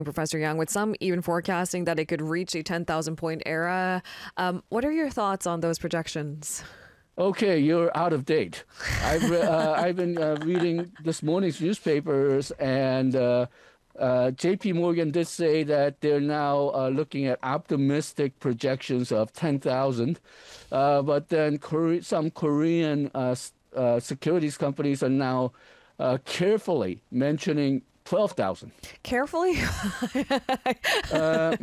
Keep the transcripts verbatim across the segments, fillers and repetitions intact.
Professor Young, with some even forecasting that it could reach a ten thousand point era. Um, what are your thoughts on those projections? Okay, you're out of date. I've re- uh, I've been uh, reading this morning's newspapers, and uh, uh, J P Morgan did say that they're now uh, looking at optimistic projections of ten thousand, uh, but then Kore- some Korean uh, s- uh, securities companies are now uh, carefully mentioning twelve thousand. Carefully? Uh,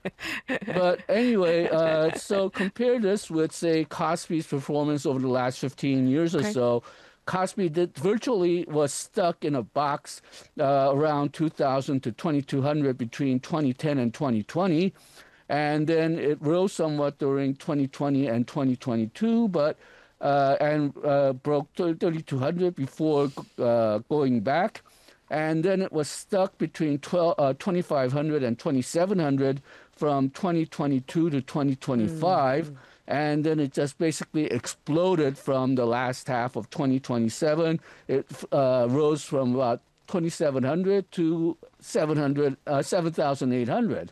but anyway, uh, so compare this with, say, Kospi's performance over the last fifteen years or Okay. so. Kospi did virtually was stuck in a box uh, around two thousand to twenty-two hundred between twenty ten and twenty twenty. And then it rose somewhat during twenty twenty and twenty twenty-two, but uh, and uh, broke thirty-two hundred before uh, going back. And then it was stuck between twelve, uh, twenty-five hundred and twenty-seven hundred from twenty twenty-two to twenty twenty-five. Mm. And then it just basically exploded from the last half of twenty twenty-seven. It uh, rose from about twenty-seven hundred to seven hundred, uh, seven thousand eight hundred.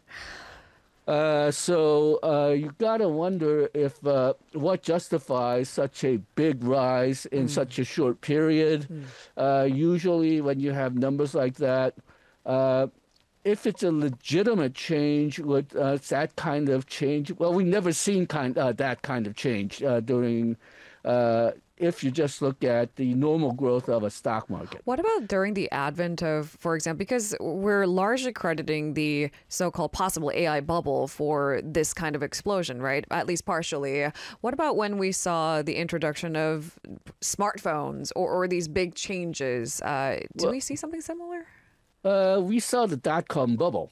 Uh, so uh, you got to wonder if uh, what justifies such a big rise in mm. such a short period. Mm. Uh, usually when you have numbers like that, uh, if it's a legitimate change, with uh, that kind of change, well, we've never seen kind uh, that kind of change uh, during uh, if you just look at the normal growth of a stock market. What about during the advent of, for example, because we're largely crediting the so-called possible A I bubble for this kind of explosion, right? At least partially. What about when we saw the introduction of smartphones or, or these big changes? Uh, do well, we see something similar? Uh, we saw the dot-com bubble.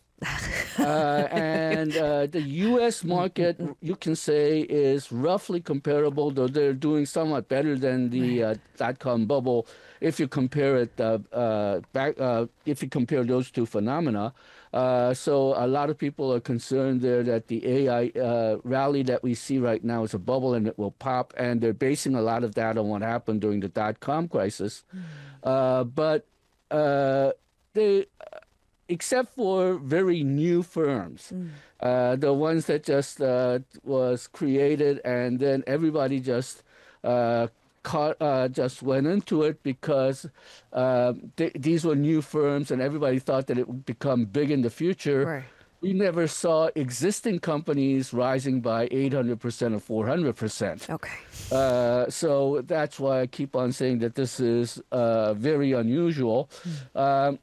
uh, and uh, the U S market, you can say, is roughly comparable, though they're doing somewhat better than the uh, dot-com bubble if you compare it uh, uh, back. Uh, if you compare those two phenomena. Uh, so a lot of people are concerned there that the A I uh, rally that we see right now is a bubble and it will pop, and they're basing a lot of that on what happened during the dot-com crisis. Mm. Uh, but uh, they. Except for very new firms, mm. uh, the ones that just uh, was created and then everybody just uh, caught, uh, just went into it because uh, th- these were new firms and everybody thought that it would become big in the future. Right. We never saw existing companies rising by eight hundred percent or four hundred percent. Okay. Uh, so that's why I keep on saying that this is uh, very unusual. Mm. Um,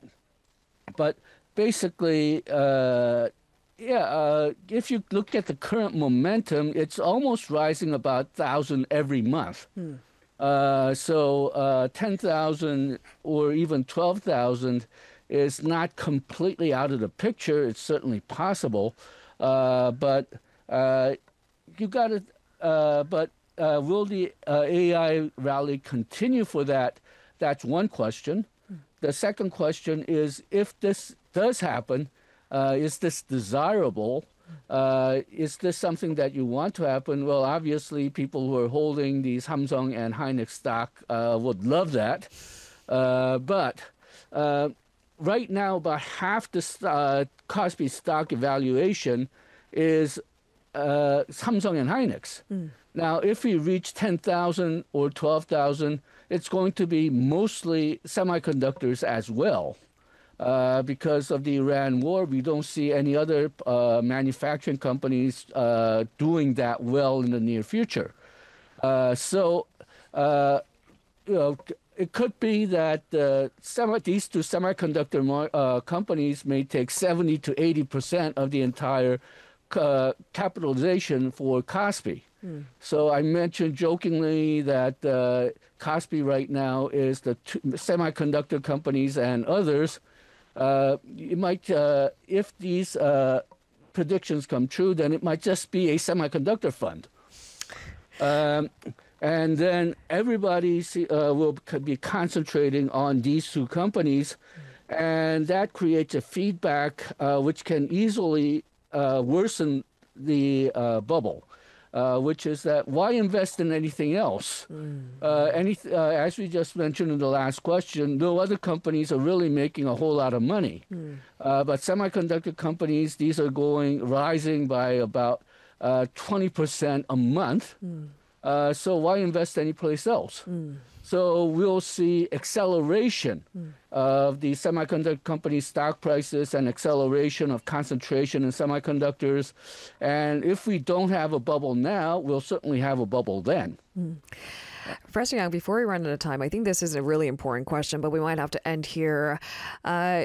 But basically, uh, yeah, uh, if you look at the current momentum, it's almost rising about one thousand every month. Hmm. Uh, so uh, ten thousand or even twelve thousand is not completely out of the picture. It's certainly possible. Uh, but uh, you got to, uh, but uh, will the uh, A I rally continue for that? That's one question. The second question is, if this does happen, uh, is this desirable? Uh, is this something that you want to happen? Well, obviously, people who are holding these Samsung and Hynix stock uh, would love that. Uh, but uh, right now, about half the uh, Kospi stock evaluation is uh, Samsung and Hynix. Mm. Now, if we reach ten thousand or twelve thousand, it's going to be mostly semiconductors as well. Uh, because of the Iran war, we don't see any other uh, manufacturing companies uh, doing that well in the near future. Uh, so, uh, you know, it could be that uh, some of these two semiconductor uh, companies may take seventy to eighty percent of the entire uh, capitalization for Kospi. Hmm. So I mentioned jokingly that uh, Kospi right now is the two semiconductor companies and others. Uh, it might, uh, if these uh, predictions come true, then it might just be a semiconductor fund. Um, and then everybody see, uh, will be concentrating on these two companies, and that creates a feedback uh, which can easily uh, worsen the uh, bubble. uh, which is that why invest in anything else? Mm. Uh, any, uh, as we just mentioned in the last question, no other companies are really making a whole lot of money. Mm. Uh, but semiconductor companies, these are going rising by about uh, twenty percent a month. Mm. Uh, so why invest anyplace else? Mm. So we'll see acceleration mm. of the semiconductor company stock prices and acceleration of concentration in semiconductors. And if we don't have a bubble now, we'll certainly have a bubble then. Mm. Professor Yang, before we run out of time, I think this is a really important question, but we might have to end here. Uh,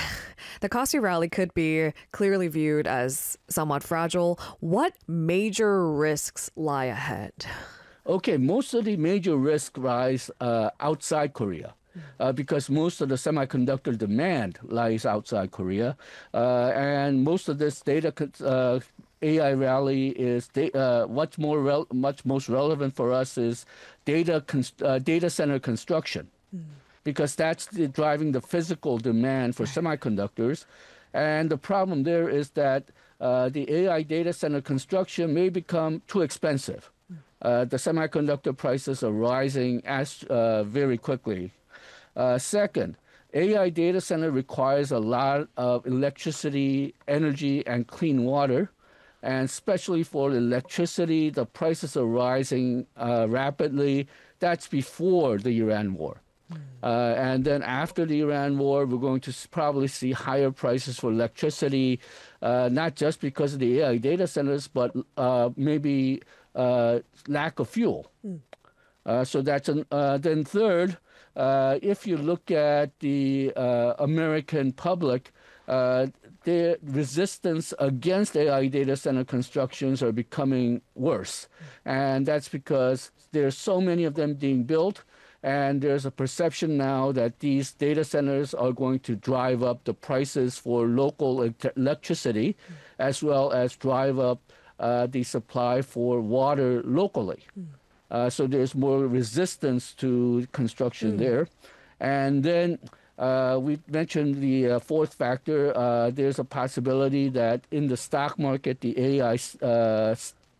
the Kospi rally could be clearly viewed as somewhat fragile. What major risks lie ahead? Okay, most of the major risks rise uh, outside Korea. Uh, because most of the semiconductor demand lies outside Korea, uh, and most of this data uh, A I rally is uh, what's more rel- much most relevant for us is data cons- uh, data center construction, mm. because that's the, driving the physical demand for semiconductors, and the problem there is that uh, the A I data center construction may become too expensive. Uh, the semiconductor prices are rising as uh, very quickly. Uh, second, A I data center requires a lot of electricity, energy, and clean water. And especially for electricity, the prices are rising uh, rapidly. That's before the Iran war. Mm. Uh, and then after the Iran war, we're going to probably see higher prices for electricity, uh, not just because of the A I data centers, but uh, maybe uh, lack of fuel. Mm. Uh, so that's an, uh, then third, uh, if you look at the uh, American public, uh, their resistance against A I data center constructions are becoming worse. And that's because there's so many of them being built, and there's a perception now that these data centers are going to drive up the prices for local electricity, mm. as well as drive up uh, the supply for water locally. Mm. Uh, so there's more resistance to construction mm. there. And then uh, we mentioned the uh, fourth factor. Uh, there's a possibility that in the stock market, the A I, uh,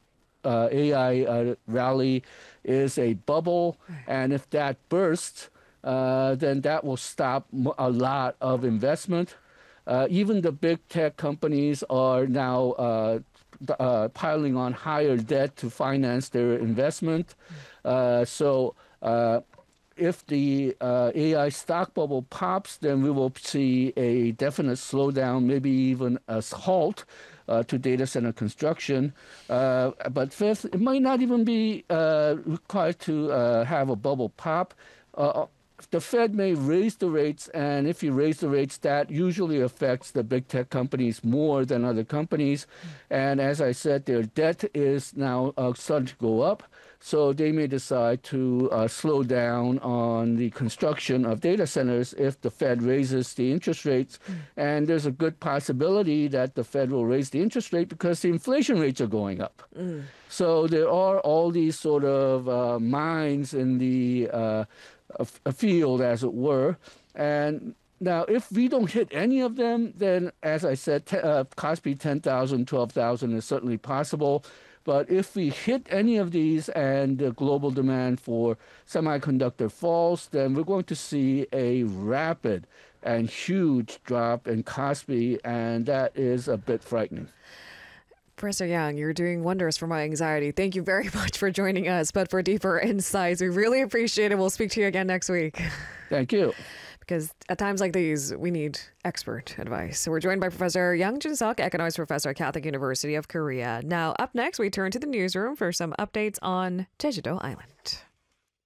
uh, A I uh, rally is a bubble. And if that bursts, uh, then that will stop a lot of investment. Uh, even the big tech companies are now uh, Uh, piling on higher debt to finance their investment. Uh, so uh, if the uh, A I stock bubble pops, then we will see a definite slowdown, maybe even a halt uh, to data center construction. Uh, but fifth, it might not even be uh, required to uh, have a bubble pop. Uh, The Fed may raise the rates, and if you raise the rates, that usually affects the big tech companies more than other companies. And as I said, their debt is now uh, starting to go up, so they may decide to uh, slow down on the construction of data centers if the Fed raises the interest rates. Mm. And there's a good possibility that the Fed will raise the interest rate because the inflation rates are going up. Mm. So there are all these sort of uh, mines in the uh, A, a field, as it were. And now, if we don't hit any of them, then, as I said, t- uh, Kospi ten thousand, twelve thousand is certainly possible. But if we hit any of these and the global demand for semiconductor falls, then we're going to see a rapid and huge drop in Kospi, and that is a bit frightening. Professor Yang, you're doing wonders for my anxiety. Thank you very much for joining us. But for deeper insights, we really appreciate it. We'll speak to you again next week. Thank you. Because at times like these, we need expert advice. So we're joined by Professor Yang Jin-suk, economics professor at Catholic University of Korea. Now, up next, we turn to the newsroom for some updates on Jeju-do Island.